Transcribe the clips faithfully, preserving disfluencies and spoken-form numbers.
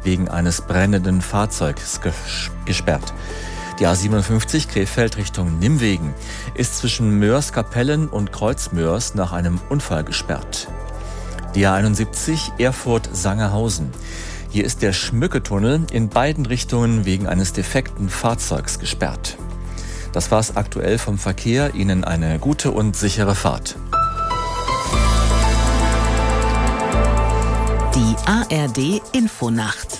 wegen eines brennenden Fahrzeugs gesperrt. Die A siebenundfünfzig Krefeld Richtung Nimwegen ist zwischen Mörs-Kapellen und Kreuzmörs nach einem Unfall gesperrt. Die A einundsiebzig Erfurt-Sangerhausen. Hier ist der Schmücketunnel in beiden Richtungen wegen eines defekten Fahrzeugs gesperrt. Das war's aktuell vom Verkehr. Ihnen eine gute und sichere Fahrt. Die A R D Infonacht.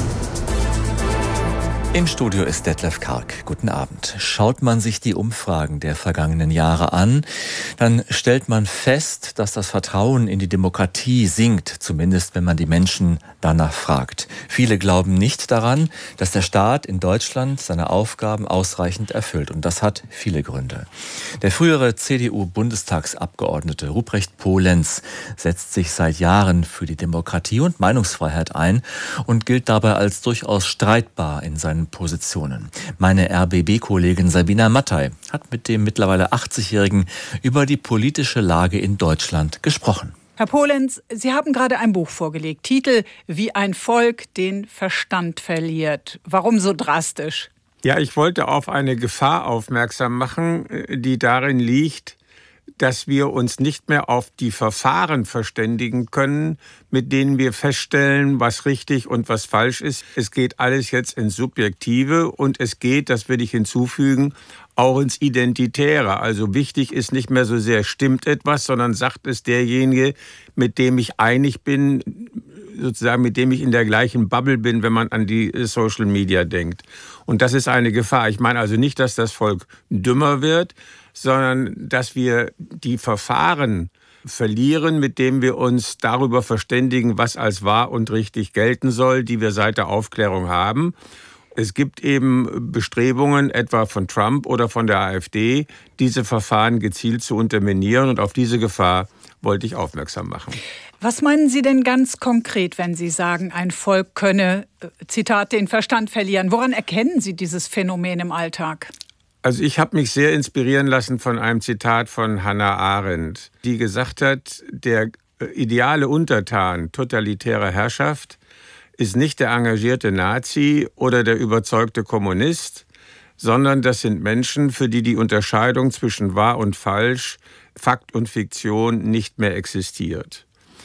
Im Studio ist Detlef Karg. Guten Abend. Schaut man sich die Umfragen der vergangenen Jahre an, dann stellt man fest, dass das Vertrauen in die Demokratie sinkt, zumindest wenn man die Menschen danach fragt. Viele glauben nicht daran, dass der Staat in Deutschland seine Aufgaben ausreichend erfüllt. Und das hat viele Gründe. Der frühere C D U-Bundestagsabgeordnete Ruprecht Polenz setzt sich seit Jahren für die Demokratie und Meinungsfreiheit ein und gilt dabei als durchaus streitbar in seinen Positionen. Meine R B B-Kollegin Sabina Mattei hat mit dem mittlerweile achtzigjährigen über die politische Lage in Deutschland gesprochen. Herr Polenz, Sie haben gerade ein Buch vorgelegt. Titel »Wie ein Volk den Verstand verliert«. Warum so drastisch? Ja, ich wollte auf eine Gefahr aufmerksam machen, die darin liegt, dass wir uns nicht mehr auf die Verfahren verständigen können, mit denen wir feststellen, was richtig und was falsch ist. Es geht alles jetzt ins Subjektive und es geht, das will ich hinzufügen, auch ins Identitäre. Also wichtig ist nicht mehr so sehr, stimmt etwas, sondern sagt es derjenige, mit dem ich einig bin, sozusagen mit dem ich in der gleichen Bubble bin, wenn man an die Social Media denkt. Und das ist eine Gefahr. Ich meine also nicht, dass das Volk dümmer wird, sondern dass wir die Verfahren verlieren, mit denen wir uns darüber verständigen, was als wahr und richtig gelten soll, die wir seit der Aufklärung haben. Es gibt eben Bestrebungen, etwa von Trump oder von der AfD, diese Verfahren gezielt zu unterminieren. Und auf diese Gefahr wollte ich aufmerksam machen. Was meinen Sie denn ganz konkret, wenn Sie sagen, ein Volk könne, Zitat, den Verstand verlieren? Woran erkennen Sie dieses Phänomen im Alltag? Also ich habe mich sehr inspirieren lassen von einem Zitat von Hannah Arendt, die gesagt hat, der ideale Untertan totalitärer Herrschaft ist nicht der engagierte Nazi oder der überzeugte Kommunist, sondern das sind Menschen, für die die Unterscheidung zwischen wahr und falsch, Fakt und Fiktion nicht mehr existiert.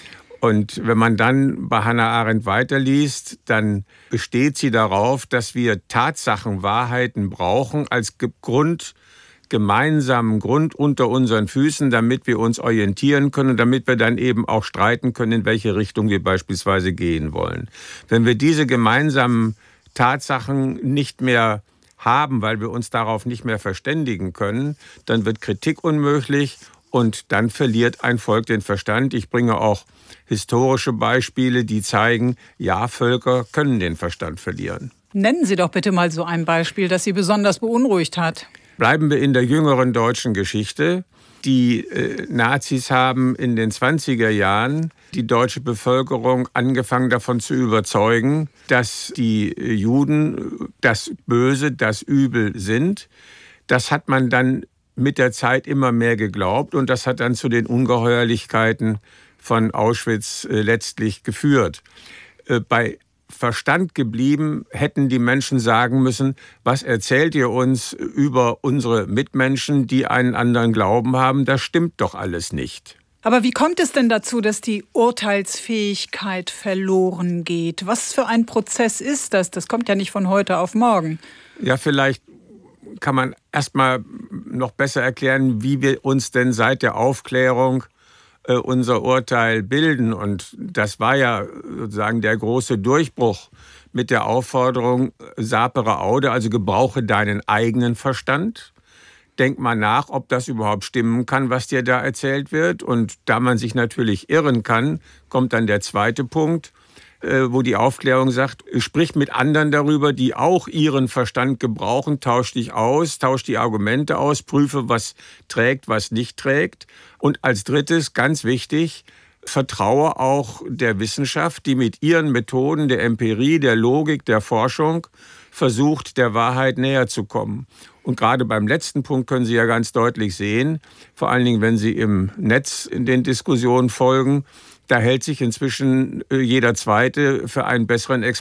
Und wenn man dann bei Hannah Arendt weiterliest, dann besteht sie darauf, dass wir Tatsachen, Wahrheiten brauchen als Grund, gemeinsamen Grund unter unseren Füßen, damit wir uns orientieren können und damit wir dann eben auch streiten können, in welche Richtung wir beispielsweise gehen wollen. Wenn wir diese gemeinsamen Tatsachen nicht mehr haben, weil wir uns darauf nicht mehr verständigen können, dann wird Kritik unmöglich. Und dann verliert ein Volk den Verstand. Ich bringe auch historische Beispiele, die zeigen, ja, Völker können den Verstand verlieren. Nennen Sie doch bitte mal so ein Beispiel, das Sie besonders beunruhigt hat. Bleiben wir in der jüngeren deutschen Geschichte. Die äh, Nazis haben in den zwanziger Jahren die deutsche Bevölkerung angefangen davon zu überzeugen, dass die äh, Juden das Böse, das Übel sind. Das hat man dann mit der Zeit immer mehr geglaubt und das hat dann zu den Ungeheuerlichkeiten von Auschwitz äh, letztlich geführt. Äh, bei Verstand geblieben hätten die Menschen sagen müssen, was erzählt ihr uns über unsere Mitmenschen, die einen anderen Glauben haben? Das stimmt doch alles nicht. Aber wie kommt es denn dazu, dass die Urteilsfähigkeit verloren geht? Was für ein Prozess ist das? Das kommt ja nicht von heute auf morgen. Ja, vielleicht kann man erstmal noch besser erklären, wie wir uns denn seit der Aufklärung äh, unser Urteil bilden. Und das war ja sozusagen der große Durchbruch mit der Aufforderung sapere aude, also gebrauche deinen eigenen Verstand. Denk mal nach, ob das überhaupt stimmen kann, was dir da erzählt wird. Und da man sich natürlich irren kann, kommt dann der zweite Punkt, wo die Aufklärung sagt, sprich mit anderen darüber, die auch ihren Verstand gebrauchen, tausch dich aus, tausch die Argumente aus, prüfe, was trägt, was nicht trägt. Und als drittes, ganz wichtig, vertraue auch der Wissenschaft, die mit ihren Methoden der Empirie, der Logik, der Forschung versucht, der Wahrheit näher zu kommen. Und gerade beim letzten Punkt können Sie ja ganz deutlich sehen, vor allen Dingen, wenn Sie im Netz in den Diskussionen folgen, da hält sich inzwischen jeder Zweite für einen besseren Experten